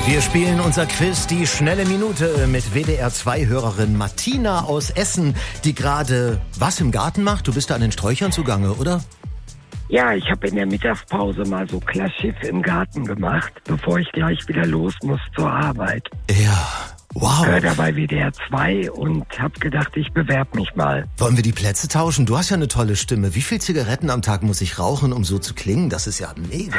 Wir spielen unser Quiz, die schnelle Minute, mit WDR2-Hörerin Martina aus Essen, die gerade was im Garten macht. Du bist da an den Sträuchern zugange, oder? Ja, ich habe in der Mittagspause mal so Klarschiff im Garten gemacht, bevor ich gleich wieder los muss zur Arbeit. Ja, wow. Hör dabei WDR 2 und hab gedacht, ich bewerb mich mal. Wollen wir die Plätze tauschen? Du hast ja eine tolle Stimme. Wie viel Zigaretten am Tag muss ich rauchen, um so zu klingen? Das ist ja mega.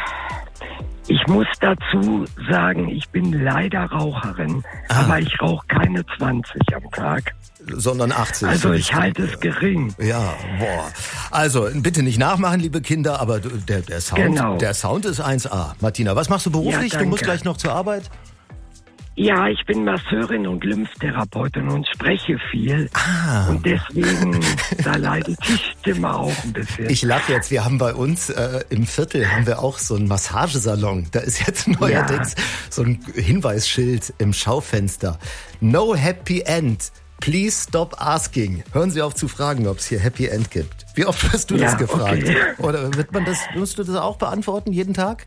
Ich muss dazu sagen, ich bin leider Raucherin, aber ich rauche keine 20 am Tag. Sondern 80. Also ich halte es gering. Ja, boah. Also bitte nicht nachmachen, liebe Kinder, aber der Sound ist 1A. Martina, was machst du beruflich? Ja, du musst gleich noch zur Arbeit? Ja, ich bin Masseurin und Lymphtherapeutin und spreche viel. Und deswegen, da leidet die Stimme auch ein bisschen. Ich lache jetzt, wir haben bei uns im Viertel haben wir auch so einen Massagesalon. Da ist jetzt neuerdings so ein Hinweisschild im Schaufenster. No Happy End. Please stop asking. Hören Sie auf zu fragen, ob es hier Happy End gibt. Wie oft wirst du das gefragt? Okay. Oder musst du das auch beantworten jeden Tag?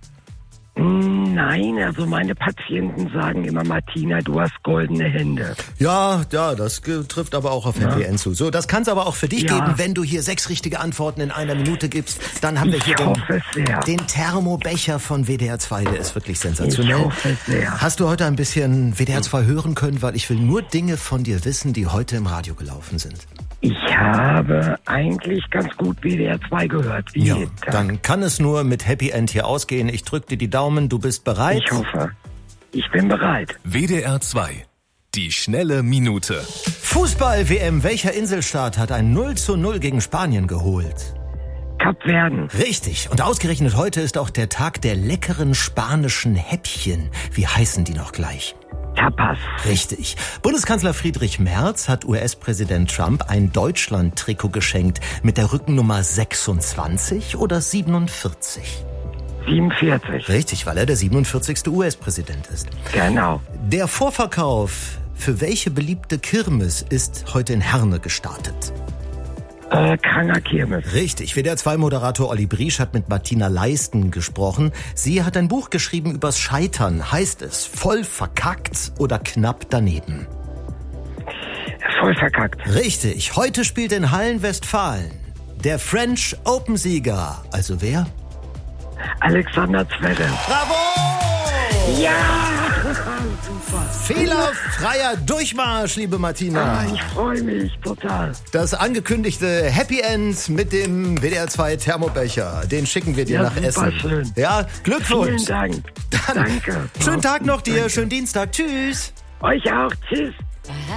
Nein, also meine Patienten sagen immer, Martina, du hast goldene Hände. Ja, das trifft aber auch auf Happy End zu. So, das kann es aber auch für dich geben, wenn du hier 6 richtige Antworten in einer Minute gibst. Dann haben wir hier den Thermobecher von WDR 2, der ist wirklich sensationell. Ich hoffe es sehr. Hast du heute ein bisschen WDR 2 hören können, weil ich will nur Dinge von dir wissen, die heute im Radio gelaufen sind. Ich habe eigentlich ganz gut WDR 2 gehört. Wie jeden Tag. Dann kann es nur mit Happy End hier ausgehen. Ich drück dir die Daumen, du bist bereit? Ich hoffe. Ich bin bereit. WDR 2. Die schnelle Minute. Fußball-WM. Welcher Inselstaat hat ein 0:0 gegen Spanien geholt? Kapverden. Richtig. Und ausgerechnet heute ist auch der Tag der leckeren spanischen Häppchen. Wie heißen die noch gleich? Tapas. Richtig. Bundeskanzler Friedrich Merz hat US-Präsident Trump ein Deutschland-Trikot geschenkt mit der Rückennummer 26 oder 47? 47. Richtig, weil er der 47. US-Präsident ist. Genau. Der Vorverkauf für welche beliebte Kirmes ist heute in Herne gestartet? Kranger Kirmes. Richtig. WDR2-Moderator Olli Briesch hat mit Martina Leisten gesprochen. Sie hat ein Buch geschrieben übers Scheitern. Heißt es voll verkackt oder knapp daneben? Voll verkackt. Richtig. Heute spielt in Hallen-Westfalen der French Open-Sieger. Also wer? Alexander Zverev. Bravo! Ja! Super. Fehlerfreier Durchmarsch, liebe Martina. Ich freue mich total. Das angekündigte Happy End mit dem WDR 2 Thermobecher, den schicken wir dir nach Essen. Schön. Ja, Glückwunsch. Vielen Dank. Danke. Schönen Tag noch dir, schönen Dienstag. Tschüss. Euch auch. Tschüss.